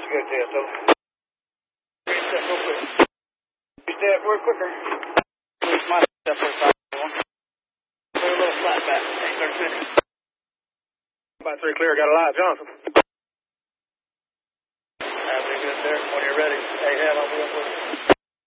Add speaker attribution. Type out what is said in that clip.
Speaker 1: good test, though. Three step real quick. Three step, real quicker. Release my step for the side. Put a little flat back. 30 seconds. By 3 clear, got a lot, Johnson.